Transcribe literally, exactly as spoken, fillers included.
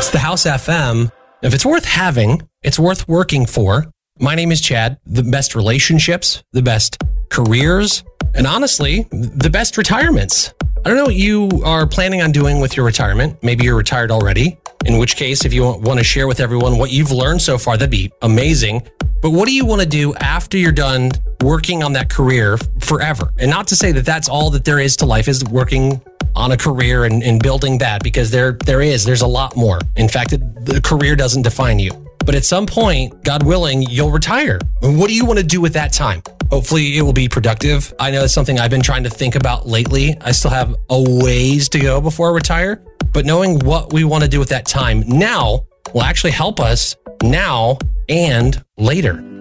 It's the House F M. If it's worth having, it's worth working for. My name is Chad. The best relationships, the best careers, and honestly, the best retirements. I don't know what you are planning on doing with your retirement. Maybe you're retired already, in which case, if you want to share with everyone what you've learned so far, that'd be amazing. But what do you want to do after you're done working on that career forever? And not to say that that's all that there is to life, is working on a career and, and building that, because there there is, there's a lot more. In fact, it, the career doesn't define you. But at some point, God willing, you'll retire. And what do you want to do with that time? Hopefully it will be productive. I know it's something I've been trying to think about lately. I still have a ways to go before I retire, but knowing what we want to do with that time now will actually help us now and later.